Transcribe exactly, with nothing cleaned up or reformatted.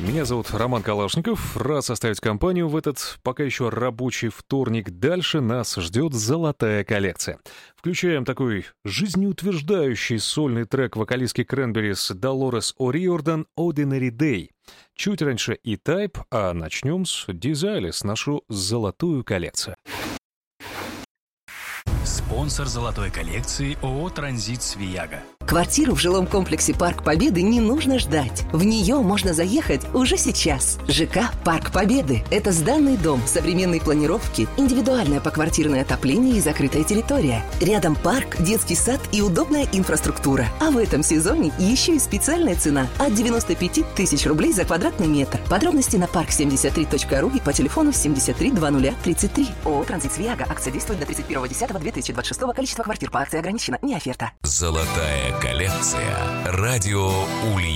Меня зовут Роман Калашников. Рад составить компанию в этот пока еще рабочий вторник. Дальше нас ждет золотая коллекция. Включаем такой жизнеутверждающий сольный трек вокалистки Кренберис Долорес О'Риордан «Ordinary Day». Чуть раньше E-Type, а начнем с Дизайлис, нашу золотую коллекцию. Спонсор золотой коллекции ООО «Транзит Свияга». Квартиру в жилом комплексе «Парк Победы» не нужно ждать. В нее можно заехать уже сейчас. ЖК «Парк Победы» — это сданный дом современной планировки, индивидуальное поквартирное отопление и закрытая территория. Рядом парк, детский сад и удобная инфраструктура. А в этом сезоне еще и специальная цена от девяносто пять тысяч рублей за квадратный метр. Подробности на парк семьдесят три точка ру и по телефону семьдесят три двадцать тридцать три. ООО «Транзит Свияга». Акция действует до тридцать первого десятого две тысячи двадцать шестого. Количество квартир по акции ограничено. Не оферта. Золотая коллекция. Радио Ульяновск.